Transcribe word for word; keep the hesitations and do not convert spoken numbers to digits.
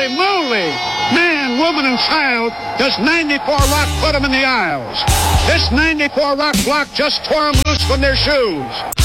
Holy moly! Man, woman, and child, does ninety-four Rock put them in the aisles. This ninety-four Rock block just tore them loose from their shoes.